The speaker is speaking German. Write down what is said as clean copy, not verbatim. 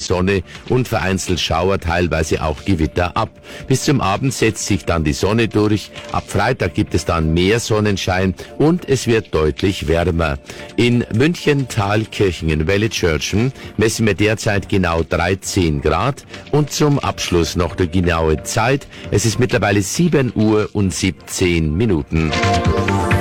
Sonne und vereinzelt Schauer, teilweise auch Gewitter ab. Bis zum Abend setzt sich dann die Sonne durch. Ab Freitag gibt es dann mehr Sonnenschein und es wird deutlich wärmer. In München, Thalkirchen, in Wellitzschörtchen messen wir derzeit genau 13 Grad. Und zum Abschluss noch die genaue Zeit. Es ist mittlerweile 7 Uhr und 17 Minuten.